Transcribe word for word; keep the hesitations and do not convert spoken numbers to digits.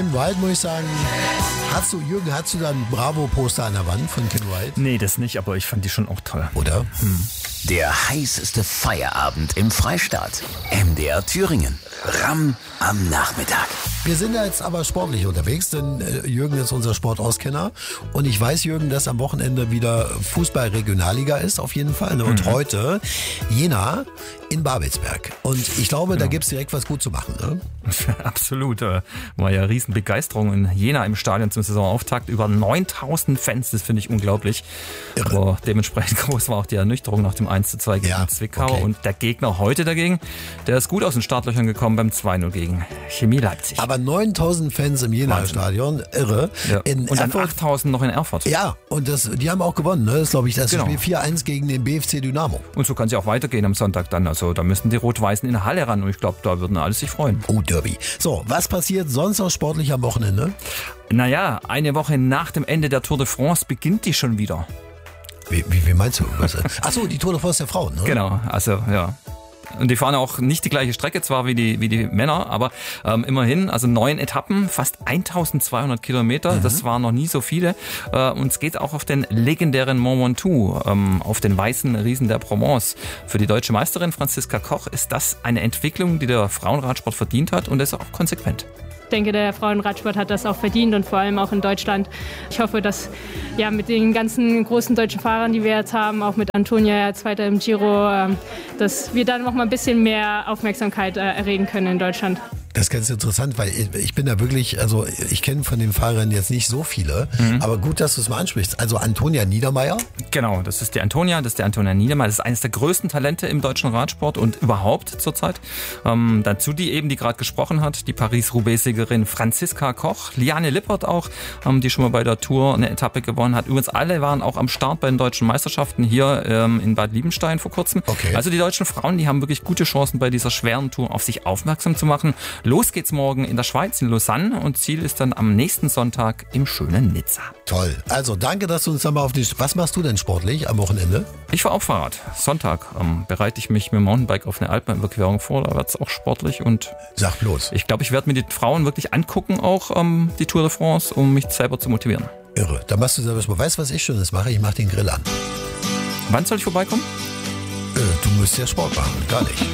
Ken White, muss ich sagen, hast du, Jürgen, hast du da ein Bravo-Poster an der Wand von Ken White? Nee, das nicht, aber ich fand die schon auch toll. Oder? Hm. Der heißeste Feierabend im Freistaat. M D R Thüringen. Ramm am Nachmittag. Wir sind ja jetzt aber sportlich unterwegs, denn äh, Jürgen ist unser Sportauskenner. Und ich weiß, Jürgen, dass am Wochenende wieder Fußball-Regionalliga ist, auf jeden Fall. Ne? Und mhm. heute Jena in Babelsberg. Und ich glaube, genau. da gibt es direkt was gut zu machen. Ne? Absolut. War ja Riesenbegeisterung in Jena im Stadion zum Saisonauftakt. Über neuntausend Fans, das finde ich unglaublich. Irre. Aber dementsprechend groß war auch die Ernüchterung nach dem eins zu zwei gegen ja, Zwickau. Okay. Und der Gegner heute dagegen, der ist gut aus den Startlöchern gekommen beim zwei null gegen Chemie Leipzig. Aber neuntausend Fans im Jena-Stadion, irre. Ja. In und dann Erfurt, achttausend noch in Erfurt. Ja, und das, die haben auch gewonnen. Ne? Das ist, glaube ich, das genau. Spiel vier eins gegen den B F C Dynamo. Und so kann es ja auch weitergehen am Sonntag dann. Also da müssen die Rot-Weißen in der Halle ran. Und ich glaube, da würden alle sich freuen. Oh, Derby. So, was passiert sonst noch sportlich am Wochenende? Naja, eine Woche nach dem Ende der Tour de France beginnt die schon wieder. Wie, wie, wie meinst du? Achso, die Tour de France der Frauen, ne? Genau, also ja. Und die fahren auch nicht die gleiche Strecke zwar wie die, wie die Männer, aber ähm, immerhin, also neun Etappen, fast eintausendzweihundert Kilometer, mhm. das waren noch nie so viele. Äh, und es geht auch auf den legendären Mont Ventoux, ähm, auf den weißen Riesen der Provence. Für die deutsche Meisterin Franziska Koch ist das eine Entwicklung, die der Frauenradsport verdient hat und ist auch konsequent. Ich denke, der Frauenradsport hat das auch verdient und vor allem auch in Deutschland. Ich hoffe, dass ja, mit den ganzen großen deutschen Fahrern, die wir jetzt haben, auch mit Antonia, Zweiter im Giro, dass wir dann noch mal ein bisschen mehr Aufmerksamkeit erregen können in Deutschland. Das ist ganz interessant, weil ich bin da wirklich, also ich kenne von den Fahrern jetzt nicht so viele, mhm. aber gut, dass du es mal ansprichst. Also Antonia Niedermeier? Genau, das ist die Antonia, das ist der Antonia Niedermeier. Das ist eines der größten Talente im deutschen Radsport und überhaupt zurzeit. Ähm, dazu die eben, die gerade gesprochen hat, die Paris-Roubaix-Siegerin Franziska Koch, Liane Lippert auch, ähm, die schon mal bei der Tour eine Etappe gewonnen hat. Übrigens alle waren auch am Start bei den deutschen Meisterschaften hier ähm, in Bad Liebenstein vor kurzem. Okay. Also die deutschen Frauen, die haben wirklich gute Chancen bei dieser schweren Tour auf sich aufmerksam zu machen. Los geht's morgen in der Schweiz, in Lausanne und Ziel ist dann am nächsten Sonntag im schönen Nizza. Toll. Also danke, dass du uns da mal auf die... Was machst du denn sportlich am Wochenende? Ich fahre auch Fahrrad. Sonntag ähm, bereite ich mich mit dem Mountainbike auf eine Alpenüberquerung vor. Da wird es auch sportlich und... Sag bloß. Ich glaube, ich werde mir die Frauen wirklich angucken, auch ähm, die Tour de France, um mich selber zu motivieren. Irre. Da machst du selber mal. Weißt du, was ich Schönes mache? Ich mache den Grill an. Wann soll ich vorbeikommen? Äh, du musst ja Sport machen. Gar nicht.